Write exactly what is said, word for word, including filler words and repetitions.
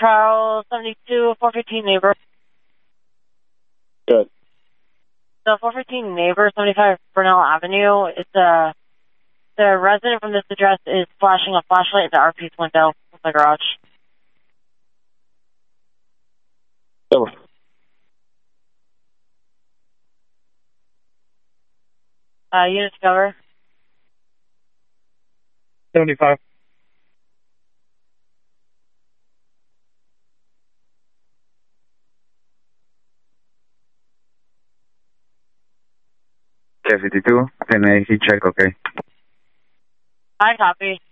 Charles seventy-two, four fifteen neighbor. Good. So four fifteen neighbor, seventy-five Burnell Avenue. It's a, the resident from this address is flashing a flashlight at the R P's window of the garage. Over. Uh, unit cover. seventy-five. K fifty-two, and a heat check, okay. I copy.